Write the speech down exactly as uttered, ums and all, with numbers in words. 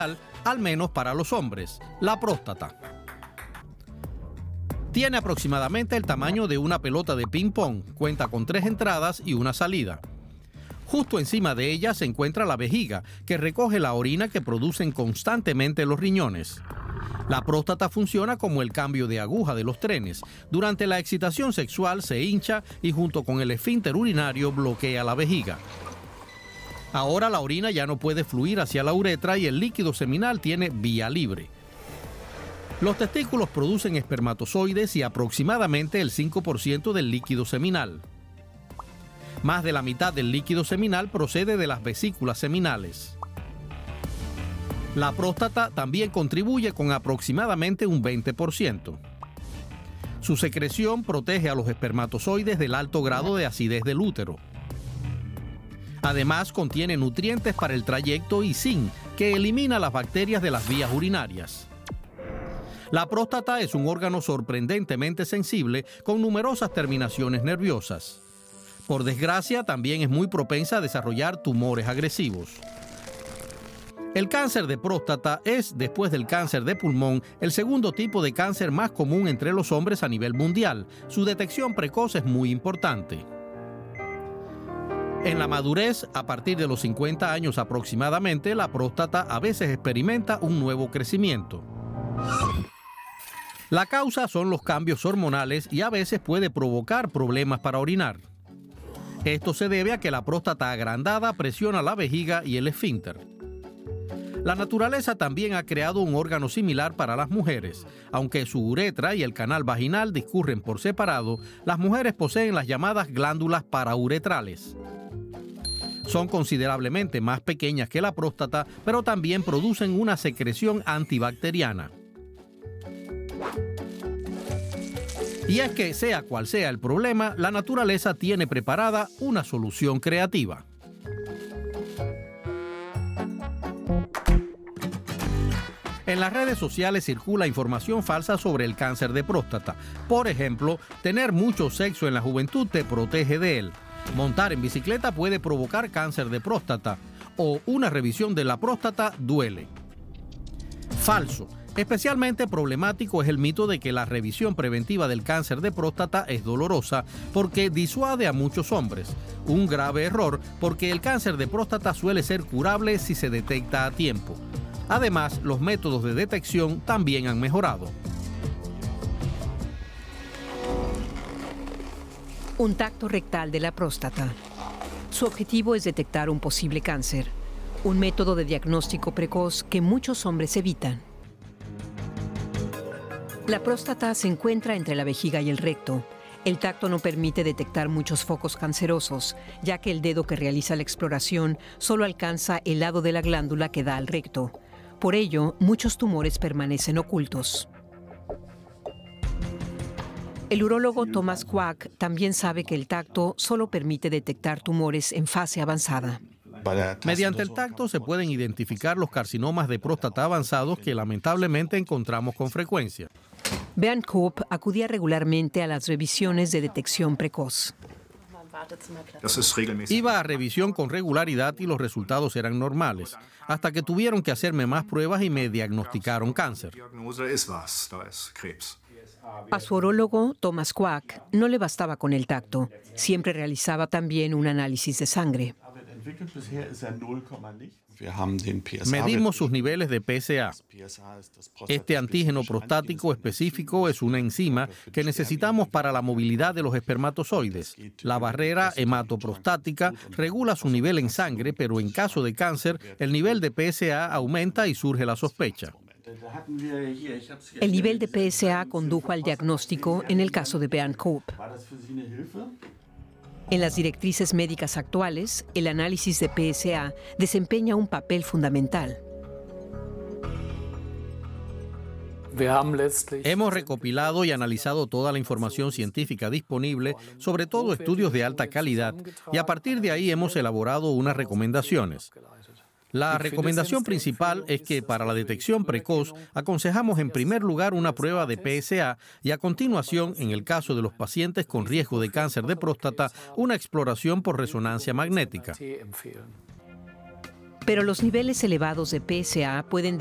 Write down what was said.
al menos para los hombres, la próstata. Tiene aproximadamente el tamaño de una pelota de ping-pong, cuenta con tres entradas y una salida. Justo encima de ella se encuentra la vejiga, que recoge la orina que producen constantemente los riñones. La próstata funciona como el cambio de aguja de los trenes. Durante la excitación sexual se hincha y junto con el esfínter urinario bloquea la vejiga. Ahora la orina ya no puede fluir hacia la uretra y el líquido seminal tiene vía libre. Los testículos producen espermatozoides y aproximadamente el cinco por ciento del líquido seminal. Más de la mitad del líquido seminal procede de las vesículas seminales. La próstata también contribuye con aproximadamente un veinte por ciento. Su secreción protege a los espermatozoides del alto grado de acidez del útero. Además, contiene nutrientes para el trayecto y zinc, que elimina las bacterias de las vías urinarias. La próstata es un órgano sorprendentemente sensible con numerosas terminaciones nerviosas. Por desgracia, también es muy propensa a desarrollar tumores agresivos. El cáncer de próstata es, después del cáncer de pulmón, el segundo tipo de cáncer más común entre los hombres a nivel mundial. Su detección precoz es muy importante. En la madurez, a partir de los cincuenta años aproximadamente, la próstata a veces experimenta un nuevo crecimiento. La causa son los cambios hormonales y a veces puede provocar problemas para orinar. Esto se debe a que la próstata agrandada presiona la vejiga y el esfínter. La naturaleza también ha creado un órgano similar para las mujeres. Aunque su uretra y el canal vaginal discurren por separado, las mujeres poseen las llamadas glándulas parauretrales. Son considerablemente más pequeñas que la próstata, pero también producen una secreción antibacteriana. Y es que, sea cual sea el problema, la naturaleza tiene preparada una solución creativa. En las redes sociales circula información falsa sobre el cáncer de próstata. Por ejemplo, tener mucho sexo en la juventud te protege de él. Montar en bicicleta puede provocar cáncer de próstata. O una revisión de la próstata duele. Falso. Especialmente problemático es el mito de que la revisión preventiva del cáncer de próstata es dolorosa porque disuade a muchos hombres. Un grave error porque el cáncer de próstata suele ser curable si se detecta a tiempo. Además, los métodos de detección también han mejorado. Un tacto rectal de la próstata. Su objetivo es detectar un posible cáncer, un método de diagnóstico precoz que muchos hombres evitan. La próstata se encuentra entre la vejiga y el recto. El tacto no permite detectar muchos focos cancerosos, ya que el dedo que realiza la exploración solo alcanza el lado de la glándula que da al recto. Por ello, muchos tumores permanecen ocultos. El urólogo Thomas Quack también sabe que el tacto solo permite detectar tumores en fase avanzada. Mediante el tacto se pueden identificar los carcinomas de próstata avanzados que lamentablemente encontramos con frecuencia. Bernd Koop acudía regularmente a las revisiones de detección precoz. Iba a revisión con regularidad y los resultados eran normales, hasta que tuvieron que hacerme más pruebas y me diagnosticaron cáncer. A su urólogo, Thomas Quack, no le bastaba con el tacto. Siempre realizaba también un análisis de sangre. Medimos sus niveles de P S A. Este antígeno prostático específico es una enzima que necesitamos para la movilidad de los espermatozoides. La barrera hematoprostática regula su nivel en sangre, pero en caso de cáncer, el nivel de P S A aumenta y surge la sospecha. El nivel de P S A condujo al diagnóstico en el caso de Bernd Koop. En las directrices médicas actuales, el análisis de P S A desempeña un papel fundamental. Hemos recopilado y analizado toda la información científica disponible, sobre todo estudios de alta calidad, y a partir de ahí hemos elaborado unas recomendaciones. La recomendación principal es que para la detección precoz aconsejamos en primer lugar una prueba de P S A y a continuación, en el caso de los pacientes con riesgo de cáncer de próstata, una exploración por resonancia magnética. Pero los niveles elevados de P S A pueden